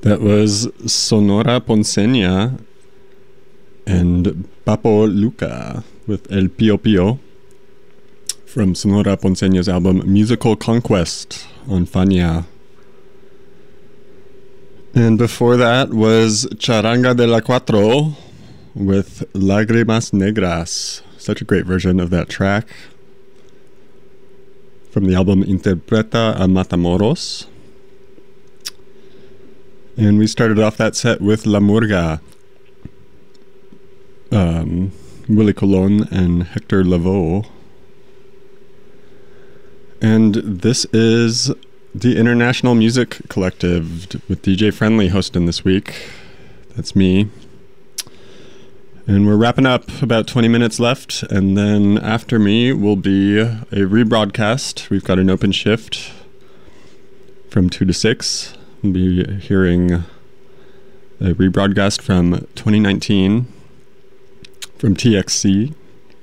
That was Sonora Ponceña and Papo Luca with El Pio Pio from Sonora Ponceña's album Musical Conquest on Fania. And before that was Charanga de la Cuatro with Lágrimas Negras. Such a great version of that track from the album Interpreta a Matamoros. And we started off that set with La Murga, Willie Colon and Hector Lavoe. And this is the International Music Collective with DJ Friendly hosting this week. That's me. And we're wrapping up, about 20 minutes left. And then after me will be a rebroadcast. We've got an open shift from 2 to 6. We'll be hearing a rebroadcast from 2019 from TXC.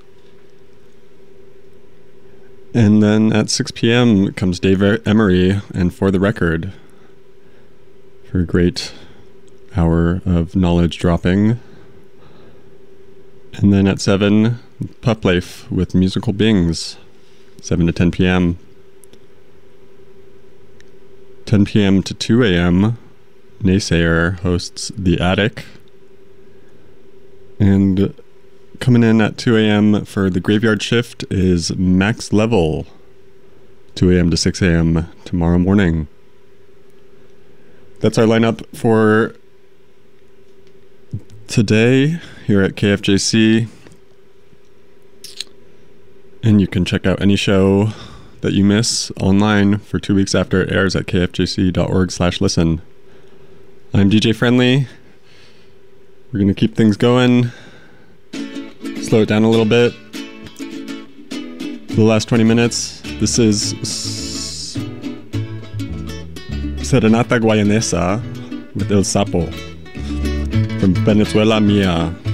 And then at 6 p.m. comes Dave Emery and For the Record for a great hour of knowledge dropping. And then at 7, Pup Life with Musical Bings, 7 to 10 p.m. 10 p.m. to 2 a.m., Naysayer hosts The Attic. And coming in at 2 a.m. for the graveyard shift is Max Level, 2 a.m. to 6 a.m. tomorrow morning. That's our lineup for today here at KFJC. And you can check out any show that you miss online for 2 weeks after it airs at kfjc.org/listen. I'm DJ Friendly. We're going to keep things going. Slow it down a little bit. For the last 20 minutes, this is Serenata Guayanesa with El Sapo from Venezuela Mia.